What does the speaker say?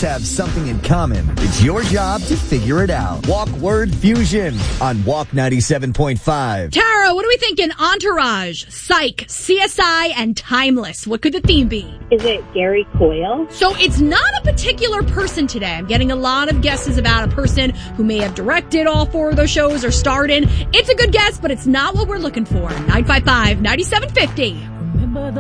words have something in common. It's your job to figure it out. Walk Word Fusion on Walk 97.5. Tara, what are we thinking? Entourage, Psych, CSI, and Timeless. What could the theme be? Is it Gary Coyle? So it's not a particular person today. I'm getting a lot of guesses about a person who may have directed all 4 of those shows or starred in. It's a good guess, but it's not what we're looking for. 955-9750.